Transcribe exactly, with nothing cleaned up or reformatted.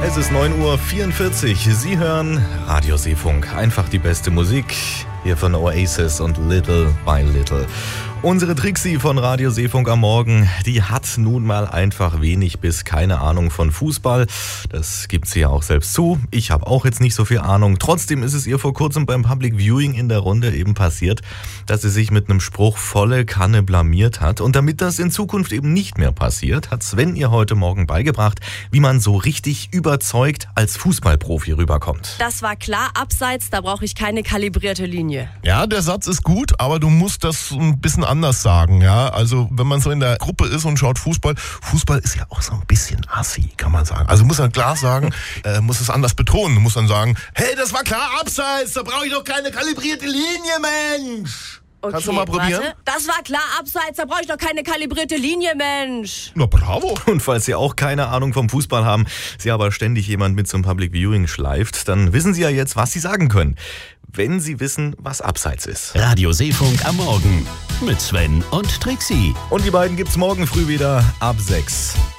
Es ist neun Uhr vierundvierzig. Sie hören Radio Seefunk. Einfach die beste Musik. Hier von Oasis und Little by Little. Unsere Trixie von Radio Seefunk am Morgen, die hat nun mal einfach wenig bis keine Ahnung von Fußball. Das gibt sie ja auch selbst zu. Ich habe auch jetzt nicht so viel Ahnung. Trotzdem ist es ihr vor kurzem beim Public Viewing in der Runde eben passiert, dass sie sich mit einem Spruch volle Kanne blamiert hat. Und damit das in Zukunft eben nicht mehr passiert, hat Sven ihr heute Morgen beigebracht, wie man so richtig überzeugt als Fußballprofi rüberkommt. Das war klar, abseits, da brauche ich keine kalibrierte Linie. Ja, der Satz ist gut, aber du musst das ein bisschen anders sagen, ja. Also wenn man so in der Gruppe ist und schaut Fußball, Fußball ist ja auch so ein bisschen assi, kann man sagen. Also muss man klar sagen, äh, muss es anders betonen. Du musst dann sagen, hey, das war klar abseits, da brauche ich doch keine kalibrierte Linie, Mensch. Okay, kannst du mal probieren? Warte. Das war klar abseits, da brauche ich doch keine kalibrierte Linie, Mensch. Na bravo. Und falls Sie auch keine Ahnung vom Fußball haben, Sie aber ständig jemand mit zum Public Viewing schleift, dann wissen Sie ja jetzt, was Sie sagen können, wenn Sie wissen, was abseits ist. Radio Seefunk am Morgen mit Sven und Trixie. Und die beiden gibt's morgen früh wieder ab sechs.